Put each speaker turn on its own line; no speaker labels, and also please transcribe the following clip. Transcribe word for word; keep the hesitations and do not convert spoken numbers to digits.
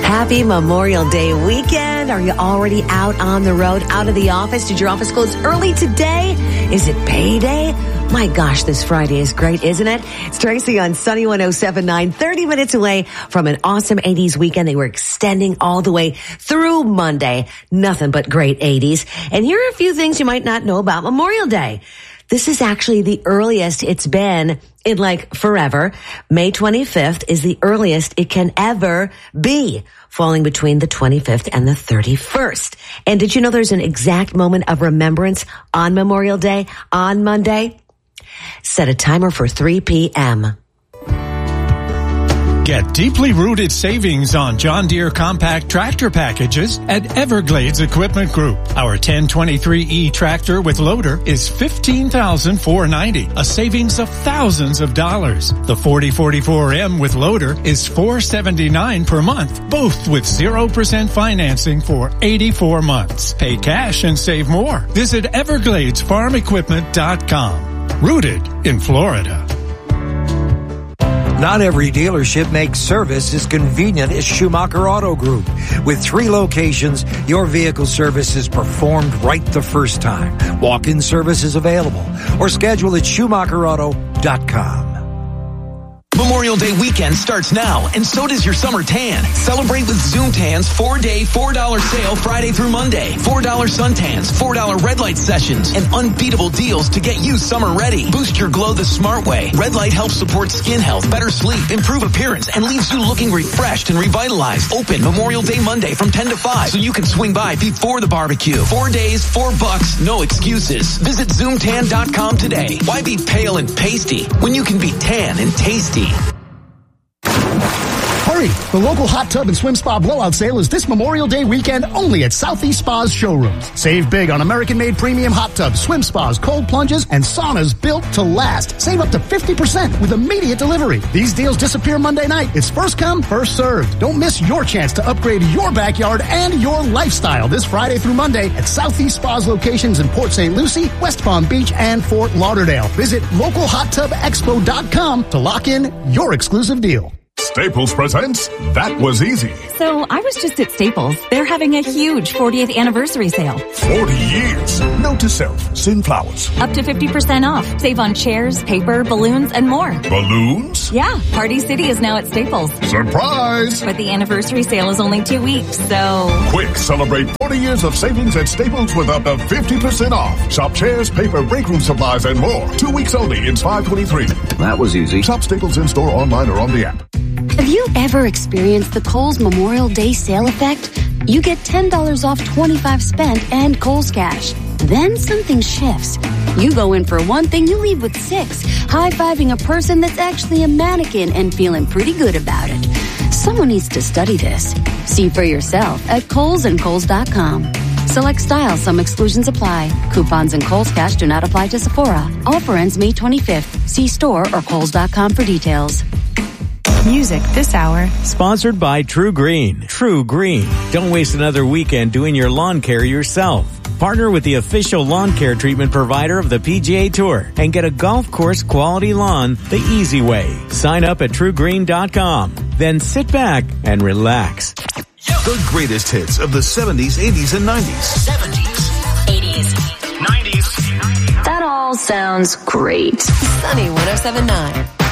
Happy Memorial Day weekend. Are you already out on the road, out of the office? Did your office close early today? Is it payday? My gosh, this Friday is great, isn't it? It's Tracy on Sunny one oh seven point nine, thirty minutes away from an awesome eighties weekend. They were extending all the way through Monday. Nothing but great eighties. And here are a few things you might not know about Memorial Day. This is actually the earliest it's been in like forever. May twenty-fifth is the earliest it can ever be, falling between the twenty-fifth and the thirty-first. And did you know there's an exact moment of remembrance on Memorial Day on Monday? Set a timer for three p.m.
Get deeply rooted savings on John Deere compact tractor packages at Everglades Equipment Group. Our ten twenty-three E tractor with loader is fifteen thousand four hundred ninety dollars, a savings of thousands of dollars. The forty forty-four M with loader is four hundred seventy-nine dollars per month, both with zero percent financing for eighty-four months. Pay cash and save more. Visit Everglades Farm Equipment dot com. Rooted in Florida.
Not every dealership makes service as convenient as Schumacher Auto Group. With three locations, your vehicle service is performed right the first time. Walk-in service is available or schedule at Schumacher Auto dot com.
Memorial Day weekend starts now, and so does your summer tan. Celebrate with Zoom Tan's four-day, four dollar sale Friday through Monday. four dollar suntans, four dollar red light sessions, and unbeatable deals to get you summer ready. Boost your glow the smart way. Red light helps support skin health, better sleep, improve appearance, and leaves you looking refreshed and revitalized. Open Memorial Day Monday from ten to five, so you can swing by before the barbecue. Four days, four bucks, no excuses. Visit Zoom Tan dot com today. Why be pale and pasty when you can be tan and tasty?
Hurry! The local hot tub and swim spa blowout sale is this Memorial Day weekend only at Southeast Spas showrooms. Save big on American-made premium hot tubs, swim spas, cold plunges, and saunas built to last. Save up to fifty percent with immediate delivery. These deals disappear Monday night. It's first come, first served. Don't miss your chance to upgrade your backyard and your lifestyle this Friday through Monday at Southeast Spas locations in Port Saint Lucie, West Palm Beach, and Fort Lauderdale. Visit local hot tub expo dot com to lock in your exclusive deal.
Staples presents That Was Easy.
So I was just at Staples. They're having a huge fortieth anniversary sale.
forty years. Note to self, send flowers.
Up to fifty percent off. Save on chairs, paper, balloons, and more.
Balloons?
Yeah, Party City is now at Staples.
Surprise!
But the anniversary sale is only two weeks, so...
Quick, celebrate forty years of savings at Staples with up to fifty percent off. Shop chairs, paper, break room supplies, and more. Two weeks only in five twenty-three.
That was easy.
Shop Staples in-store, online, or on the app.
Have you ever experienced the Kohl's Memorial Day sale effect? You get ten dollars off twenty-five spent and Kohl's Cash. Then something shifts. You go in for one thing, you leave with six, high-fiving a person that's actually a mannequin and feeling pretty good about it. Someone needs to study this. See for yourself at Kohl's and Kohl's dot com. Select styles, some exclusions apply. Coupons and Kohl's Cash do not apply to Sephora. Offer ends May twenty-fifth. See store or Kohl's dot com for details.
Music this hour.
Sponsored by True Green. True Green. Don't waste another weekend doing your lawn care yourself. Partner with the official lawn care treatment provider of the P G A Tour and get a golf course quality lawn the easy way. Sign up at true green dot com. Then sit back and relax.
The greatest hits of the seventies, eighties, and nineties.
seventies, eighties, nineties.
That all sounds great.
Sunny one oh seven point nine.